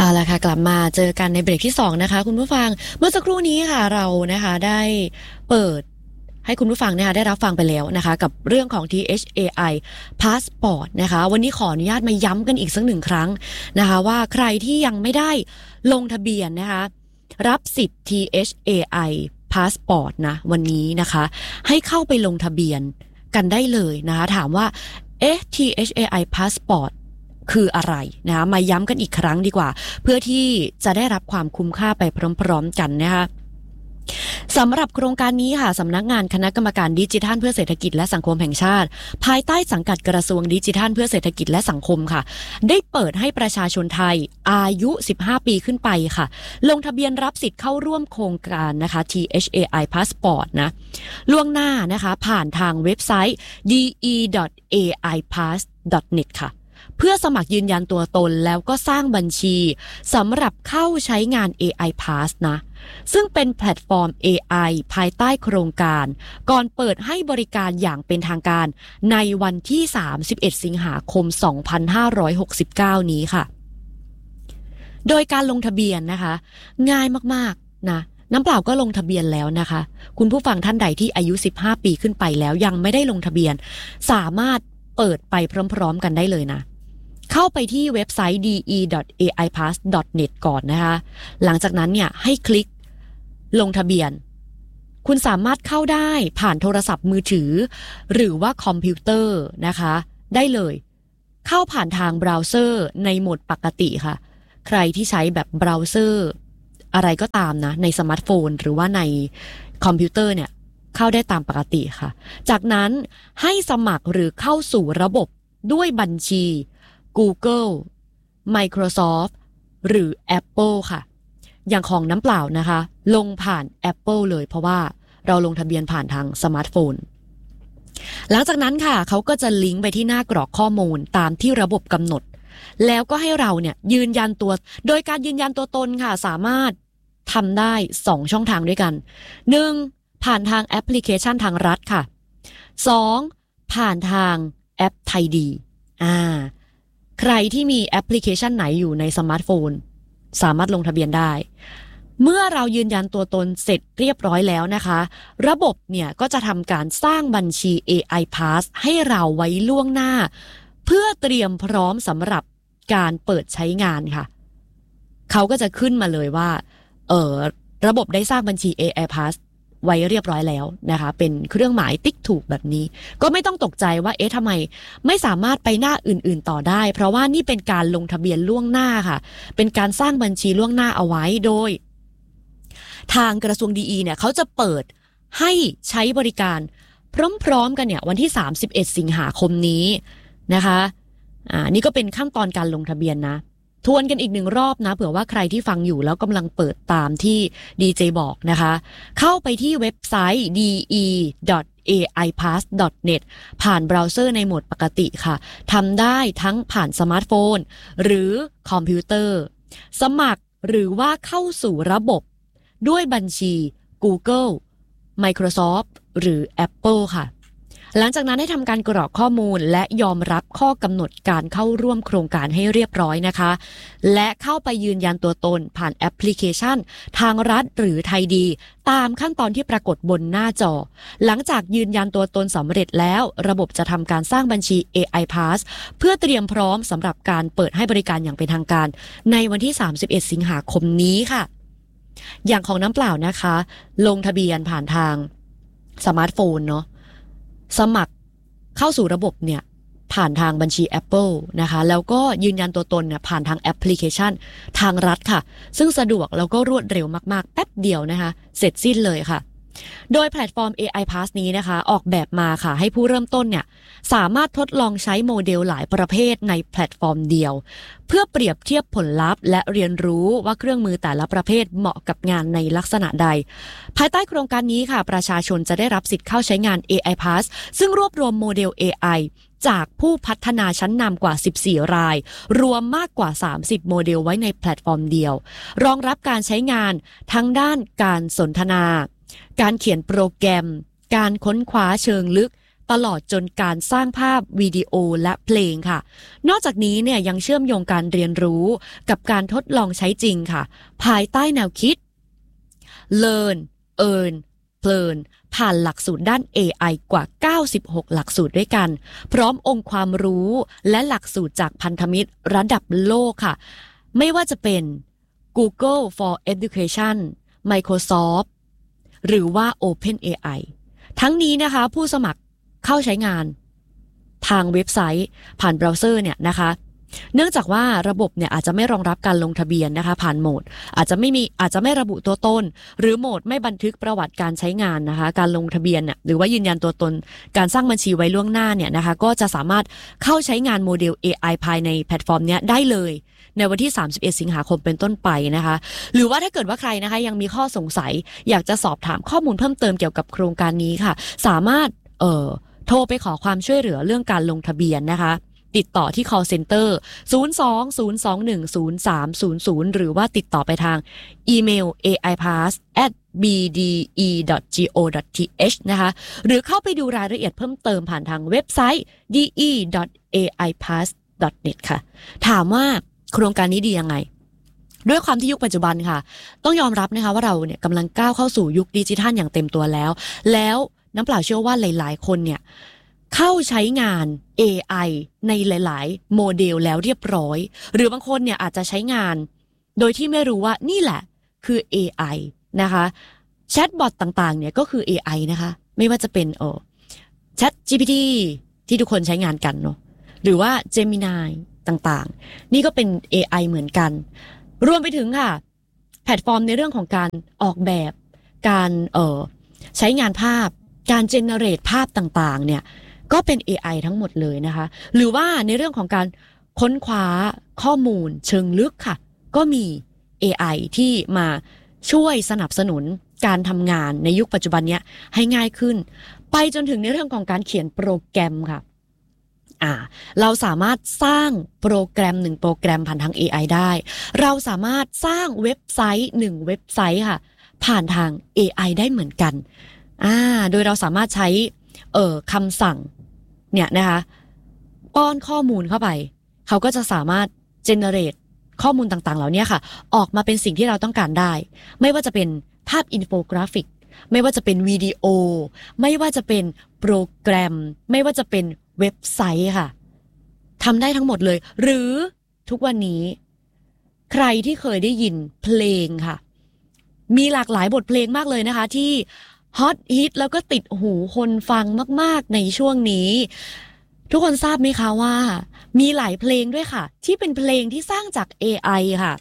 เอาละค่ะกลับมาเจอกันในเบรกที่2นะคะคุณผู้ฟังเมื่อสักครู่นี้ค่ะเรานะคะได้เปิดให้คุณผู้ฟังนะคะได้รับฟังไปแล้วนะคะกับเรื่องของ THAI Passport นะคะวันนี้ขออนุญาตมาย้ำกันอีกสักหนึ่งครั้งนะคะว่าใครที่ยังไม่ได้ลงทะเบียนนะคะรับสิทธิ์ THAI Passport นะวันนี้นะคะให้เข้าไปลงทะเบียนกันได้เลยนะคะถามว่าTHAI Passportคืออะไรนะคะมาย้ำกันอีกครั้งดีกว่าเพื่อที่จะได้รับความคุ้มค่าไปพร้อมๆกันนะคะสำหรับโครงการนี้ค่ะสำนักงานคณะกรรมการดิจิทัลเพื่อเศรษฐกิจและสังคมแห่งชาติภายใต้สังกัดกระทรวงดิจิทัลเพื่อเศรษฐกิจและสังคมค่ะได้เปิดให้ประชาชนไทยอายุ15ปีขึ้นไปค่ะลงทะเบียนรับสิทธิ์เข้าร่วมโครงการนะคะ THAI Passport นะล่วงหน้านะคะผ่านทางเว็บไซต์ de.aipass.net ค่ะเพื่อสมัครยืนยันตัวตนแล้วก็สร้างบัญชีสำหรับเข้าใช้งาน AI Pass นะซึ่งเป็นแพลตฟอร์ม AI ภายใต้โครงการก่อนเปิดให้บริการอย่างเป็นทางการในวันที่31สิงหาคม2569นี้ค่ะโดยการลงทะเบียนนะคะง่ายมากๆนะน้ำเปล่าก็ลงทะเบียนแล้วนะคะคุณผู้ฟังท่านใดที่อายุ15ปีขึ้นไปแล้วยังไม่ได้ลงทะเบียนสามารถเปิดไปพร้อมๆกันได้เลยนะเข้าไปที่เว็บไซต์ de.aipass.net ก่อนนะคะหลังจากนั้นเนี่ยให้คลิกลงทะเบียนคุณสามารถเข้าได้ผ่านโทรศัพท์มือถือหรือว่าคอมพิวเตอร์นะคะได้เลยเข้าผ่านทางเบราว์เซอร์ในโหมดปกติค่ะใครที่ใช้แบบเบราว์เซอร์อะไรก็ตามนะในสมาร์ทโฟนหรือว่าในคอมพิวเตอร์เนี่ยเข้าได้ตามปกติค่ะจากนั้นให้สมัครหรือเข้าสู่ระบบด้วยบัญชีGoogle Microsoft หรือ Apple ค่ะอย่างของน้ำเปล่านะคะลงผ่าน Apple เลยเพราะว่าเราลงทะเบียนผ่านทางสมาร์ทโฟนหลังจากนั้นค่ะเขาก็จะลิงก์ไปที่หน้ากรอกข้อมูลตามที่ระบบกำหนดแล้วก็ให้เราเนี่ยยืนยันตัวโดยการยืนยันตัวตนค่ะสามารถทำได้2ช่องทางด้วยกัน1ผ่านทางแอปพลิเคชันทางรัฐค่ะ2ผ่านทางแอปไทยดีใครที่มีแอปพลิเคชันไหนอยู่ในสมาร์ทโฟนสามารถลงทะเบียนได้เมื่อเรายืนยันตัวตนเสร็จเรียบร้อยแล้วนะคะระบบเนี่ยก็จะทำการสร้างบัญชี AI Pass ให้เราไว้ล่วงหน้าเพื่อเตรียมพร้อมสำหรับการเปิดใช้งานค่ะเขาก็จะขึ้นมาเลยว่าระบบได้สร้างบัญชี AI Pass ไว้เรียบร้อยแล้วนะคะเป็นเครื่องหมายติ๊กถูกแบบนี้ก็ไม่ต้องตกใจว่าทำไมไม่สามารถไปหน้าอื่นๆต่อได้เพราะว่านี่เป็นการลงทะเบียนล่วงหน้าค่ะเป็นการสร้างบัญชีล่วงหน้าเอาไว้โดยทางกระทรวงดีเนี่ยเขาจะเปิดให้ใช้บริการพร้อมๆกันเนี่ยวันที่31สิงหาคมนี้นะคะนี่ก็เป็นขั้นตอนการลงทะเบียนนะทวนกันอีกหนึ่งรอบนะเผื่อว่าใครที่ฟังอยู่แล้วกำลังเปิดตามที่ดีเจบอกนะคะเข้าไปที่เว็บไซต์ de.aipass.net ผ่านเบราว์เซอร์ในโหมดปกติค่ะทำได้ทั้งผ่านสมาร์ทโฟนหรือคอมพิวเตอร์สมัครหรือว่าเข้าสู่ระบบด้วยบัญชี Google Microsoft หรือ Apple ค่ะหลังจากนั้นให้ทำการกรอกข้อมูลและยอมรับข้อกำหนดการเข้าร่วมโครงการให้เรียบร้อยนะคะและเข้าไปยืนยันตัวตนผ่านแอปพลิเคชันทางรัฐหรือไทยดีตามขั้นตอนที่ปรากฏบนหน้าจอหลังจากยืนยันตัวตนสำเร็จแล้วระบบจะทำการสร้างบัญชี AI Pass เพื่อเตรียมพร้อมสำหรับการเปิดให้บริการอย่างเป็นทางการในวันที่31สิงหาคมนี้ค่ะอย่างของน้ำเปล่านะคะลงทะเบียนผ่านทางสมาร์ทโฟนเนาะสมัครเข้าสู่ระบบเนี่ยผ่านทางบัญชี Apple นะคะแล้วก็ยืนยันตัวตนเนี่ยผ่านทางแอปพลิเคชันทางรัฐค่ะซึ่งสะดวกแล้วก็รวดเร็วมากๆแป๊บเดียวนะคะเสร็จสิ้นเลยค่ะโดยแพลตฟอร์ม AI Pass นี้นะคะออกแบบมาค่ะให้ผู้เริ่มต้นเนี่ยสามารถทดลองใช้โมเดลหลายประเภทในแพลตฟอร์มเดียวเพื่อเปรียบเทียบผลลัพธ์และเรียนรู้ว่าเครื่องมือแต่ละประเภทเหมาะกับงานในลักษณะใดภายใต้โครงการนี้ค่ะประชาชนจะได้รับสิทธิ์เข้าใช้งาน AI Pass ซึ่งรวบรวมโมเดล AI จากผู้พัฒนาชั้นนำกว่า14รายรวมมากกว่า30โมเดลไว้ในแพลตฟอร์มเดียวรองรับการใช้งานทั้งด้านการสนทนาการเขียนโปรแกรมการค้นคว้าเชิงลึกตลอดจนการสร้างภาพวิดีโอและเพลงค่ะนอกจากนี้เนี่ยยังเชื่อมโยงการเรียนรู้กับการทดลองใช้จริงค่ะภายใต้แนวคิด Learn Earn Learn ผ่านหลักสูตรด้าน AI กว่า96หลักสูตรด้วยกันพร้อมองค์ความรู้และหลักสูตรจากพันธมิตรระดับโลกค่ะไม่ว่าจะเป็น Google for Education Microsoft หรือว่า OpenAI ทั้งนี้นะคะผู้สมัครเข้าใช้งานทางเว็บไซต์ผ่านเบราว์เซอร์เนี่ยนะคะเนื่องจากว่าระบบเนี่ยอาจจะไม่รองรับการลงทะเบียนนะคะผ่านโหมดอาจจะไม่ระบุตัวตนหรือโหมดไม่บันทึกประวัติการใช้งานนะคะการลงทะเบียนเนี่ยหรือว่ายืนยันตัวตนการสร้างบัญชีไว้ล่วงหน้าเนี่ยนะคะก็จะสามารถเข้าใช้งานโมเดล AI ภายในแพลตฟอร์มเนี้ยได้เลยในวันที่31สิงหาคมเป็นต้นไปนะคะหรือว่าถ้าเกิดว่าใครนะคะยังมีข้อสงสัยอยากจะสอบถามข้อมูลเพิ่มเติมเกี่ยวกับโครงการนี้ค่ะสามารถโทรไปขอความช่วยเหลือเรื่องการลงทะเบียนนะคะติดต่อที่ call center 02-021-0300 หรือว่าติดต่อไปทางอีเมล aipass@bde.go.th นะคะหรือเข้าไปดูรายละเอียดเพิ่มเติมผ่านทางเว็บไซต์ de.aipass.net ค่ะถามว่าโครงการนี้ดียังไงด้วยความที่ยุคปัจจุบันค่ะต้องยอมรับนะคะว่าเราเนี่ยกำลังก้าวเข้าสู่ยุคดิจิทัลอย่างเต็มตัวแล้วน้ำเปล่าเชื่อว่าหลายๆคนเนี่ยเข้าใช้งาน AI ในหลายๆโมเดลแล้วเรียบร้อยหรือบางคนเนี่ยอาจจะใช้งานโดยที่ไม่รู้ว่านี่แหละคือ AI นะคะแชทบอทต่างๆเนี่ยก็คือ AI นะคะไม่ว่าจะเป็นChatGPT ที่ทุกคนใช้งานกันเนาะหรือว่า Gemini ต่างๆนี่ก็เป็น AI เหมือนกันรวมไปถึงค่ะแพลตฟอร์มในเรื่องของการออกแบบการใช้งานภาพการเจเนเรตภาพต่างๆเนี่ยก็เป็น AI ทั้งหมดเลยนะคะหรือว่าในเรื่องของการค้นคว้าข้อมูลเชิงลึกค่ะก็มี AI ที่มาช่วยสนับสนุนการทำงานในยุคปัจจุบันเนี้ยให้ง่ายขึ้นไปจนถึงในเรื่องของการเขียนโปรแกรมค่ะเราสามารถสร้างโปรแกรม1โปรแกรมผ่านทาง AI ได้เราสามารถสร้างเว็บไซต์1เว็บไซต์ค่ะผ่านทาง AI ได้เหมือนกันโดยเราสามารถใช้คำสั่งเนี่ยนะคะป้อนข้อมูลเข้าไปเขาก็จะสามารถ generate ข้อมูลต่างๆเหล่านี้ค่ะออกมาเป็นสิ่งที่เราต้องการได้ไม่ว่าจะเป็นภาพอินโฟกราฟิกไม่ว่าจะเป็นวิดีโอไม่ว่าจะเป็นโปรแกรมไม่ว่าจะเป็นเว็บไซต์ค่ะทำได้ทั้งหมดเลยหรือทุกวันนี้ใครที่เคยได้ยินเพลงค่ะมีหลากหลายบทเพลงมากเลยนะคะที่ฮอตฮิตแล้วก็ติดหูคนฟังมากๆในช่วงนี้ทุกคนทราบไหมคะว่ามีหลายเพลงด้วยค่ะที่เป็นเพลงที่สร้างจาก AI ค่ะ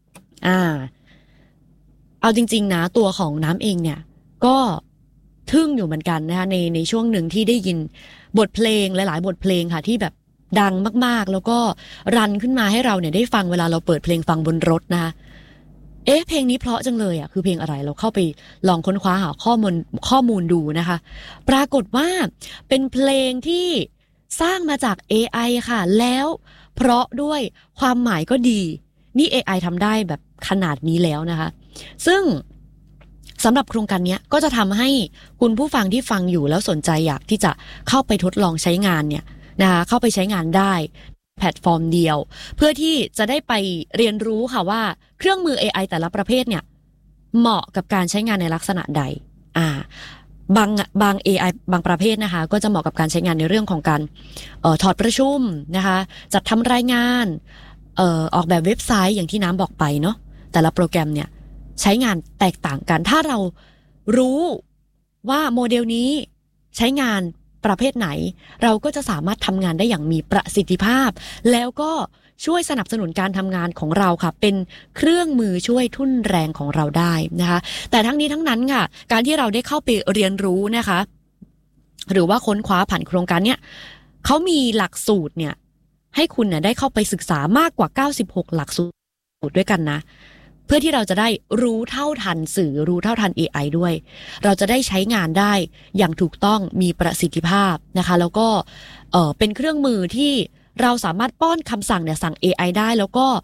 เอาจริงๆนะตัวของน้ำเองเนี่ยก็ทึ่งอยู่เหมือนกันนะคะในช่วงหนึ่งที่ได้ยินบทเพลงหลายๆบทเพลงค่ะที่แบบดังมากๆแล้วก็รันขึ้นมาให้เราเนี่ยได้ฟังเวลาเราเปิดเพลงฟังบนรถนะคะเพลงนี้เพราะจังเลยคือเพลงอะไรเราเข้าไปลองค้นคว้าหาข้อมูลดูนะคะปรากฏว่าเป็นเพลงที่สร้างมาจาก AI ค่ะแล้วเพราะด้วยความหมายก็ดีนี่ AI ทำได้แบบขนาดนี้แล้วนะคะซึ่งสำหรับโครงการนี้ก็จะทำให้คุณผู้ฟังที่ฟังอยู่แล้วสนใจอยากที่จะเข้าไปทดลองใช้งานเนี่ยนะคะเข้าไปใช้งานได้แพลตฟอร์มเดียวเพื่อที่จะได้ไปเรียนรู้ค่ะว่าเครื่องมือ AI แต่ละประเภทเนี่ยเหมาะกับการใช้งานในลักษณะใดบาง AI บางประเภทนะคะก็จะเหมาะกับการใช้งานในเรื่องของการถอดประชุมนะคะจัดทำรายงานออกแบบเว็บไซต์อย่างที่น้ำบอกไปเนาะแต่ละโปรแกรมเนี่ยใช้งานแตกต่างกันถ้าเรารู้ว่าโมเดลนี้ใช้งานประเภทไหนเราก็จะสามารถทำงานได้อย่างมีประสิทธิภาพแล้วก็ช่วยสนับสนุนการทำงานของเราค่ะเป็นเครื่องมือช่วยทุ่นแรงของเราได้นะคะแต่ทั้งนี้ทั้งนั้นค่ะการที่เราได้เข้าไปเรียนรู้นะคะหรือว่าค้นคว้าผ่านโครงการเนี้ยเขามีหลักสูตรเนี่ยให้คุณเนี่ยได้เข้าไปศึกษามากกว่า96หลักสูตรด้วยกันนะเพื่อที่เราจะได้รู้เท่าทันสื่อรู้เท่าทัน AI ด้วยเราจะได้ใช้งานได้อย่างถูกต้องมีประสิทธิภาพนะคะแล้วก็เป็นเครื่องมือที่เราสามารถป้อนคำสั่งเนี่ยสั่ง AI ได้แล้วก็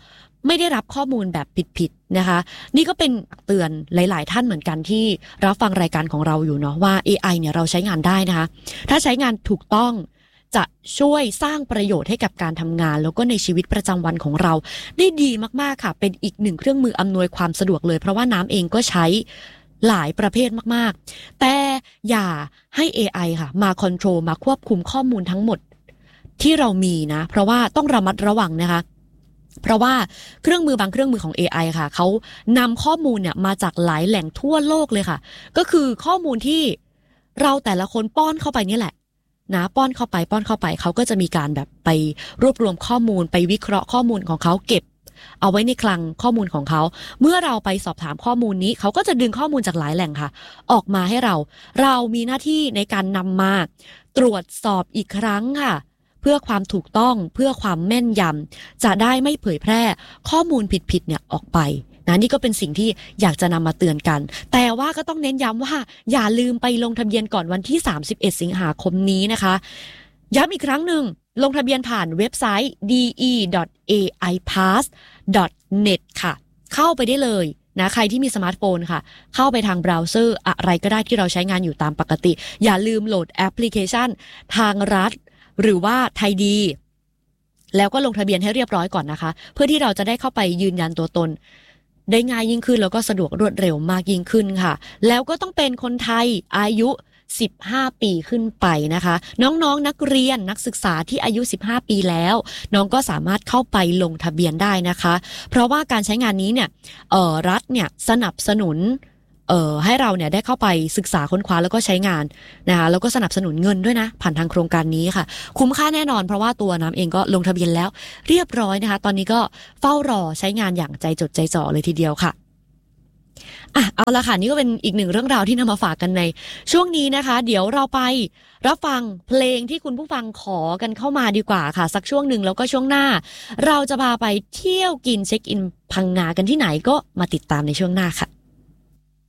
ไม่ได้รับข้อมูลแบบผิดๆนะคะนี่ก็เป็นเตือนหลายๆท่านเหมือนกันที่รับฟังรายการของเราอยู่เนาะว่า AI เนี่ยเราใช้งานได้นะคะถ้าใช้งานถูกต้องจะช่วยสร้างประโยชน์ให้กับการทำงานแล้วก็ในชีวิตประจำวันของเราได้ดีมากๆค่ะเป็นอีกหนึ่งเครื่องมืออำนวยความสะดวกเลยเพราะว่าน้ำเองก็ใช้หลายประเภทมากๆแต่อย่าให้ AI ค่ะมาคอนโทรลมาควบคุมข้อมูลทั้งหมดที่เรามีนะเพราะว่าต้องระมัดระวังนะคะเพราะว่าเครื่องมือบางเครื่องมือของ AI ค่ะเขานำข้อมูลเนี่ยมาจากหลายแหล่งทั่วโลกเลยค่ะก็คือข้อมูลที่เราแต่ละคนป้อนเข้าไปนี่แหละนะป้อนเข้าไปเขาก็จะมีการแบบไปรวบรวมข้อมูลไปวิเคราะห์ข้อมูลของเขาเก็บเอาไว้ในคลังข้อมูลของเขาเมื่อเราไปสอบถามข้อมูลนี้เขาก็จะดึงข้อมูลจากหลายแหล่งค่ะออกมาให้เรามีหน้าที่ในการนำมาตรวจสอบอีกครั้งค่ะเพื่อความถูกต้องเพื่อความแม่นยำจะได้ไม่เผยแพร่ข้อมูลผิดๆเนี่ยออกไปนะนี่ก็เป็นสิ่งที่อยากจะนำมาเตือนกันแต่ว่าก็ต้องเน้นย้ำว่าอย่าลืมไปลงทะเบียนก่อนวันที่31สิงหาคมนี้นะคะย้ำอีกครั้งหนึ่งลงทะเบียนผ่านเว็บไซต์ de.aipass.net ค่ะเข้าไปได้เลยนะใครที่มีสมาร์ทโฟนค่ะเข้าไปทางเบราว์เซอร์อะไรก็ได้ที่เราใช้งานอยู่ตามปกติอย่าลืมโหลดแอปพลิเคชันทางรัฐหรือว่าไทยดีแล้วก็ลงทะเบียนให้เรียบร้อยก่อนนะคะเพื่อที่เราจะได้เข้าไปยืนยันตัวตนได้ง่ายยิ่งขึ้นแล้วก็สะดวกรวดเร็วมากยิ่งขึ้นค่ะแล้วก็ต้องเป็นคนไทยอายุ15ปีขึ้นไปนะคะน้องๆนักเรียนนักศึกษาที่อายุ15ปีแล้วน้องก็สามารถเข้าไปลงทะเบียนได้นะคะเพราะว่าการใช้งานนี้เนี่ยรัฐเนี่ยสนับสนุนให้เราเนี่ยได้เข้าไปศึกษาค้นคว้าแล้วก็ใช้งานนะคะแล้วก็สนับสนุนเงินด้วยนะผ่านทางโครงการนี้ค่ะคุ้มค่าแน่นอนเพราะว่าตัวน้ำเองก็ลงทะเบียนแล้วเรียบร้อยนะคะตอนนี้ก็เฝ้ารอใช้งานอย่างใจจดใจจ่อเลยทีเดียวค่ะเอาละค่ะนี่ก็เป็นอีกหนึ่งเรื่องราวที่นำมาฝากกันในช่วงนี้นะคะเดี๋ยวเราไปรับฟังเพลงที่คุณผู้ฟังขอกันเข้ามาดีกว่าค่ะสักช่วงหนึ่งแล้วก็ช่วงหน้าเราจะพาไปเที่ยวกินเช็คอินพังงากันที่ไหนก็มาติดตามในช่วงหน้าค่ะ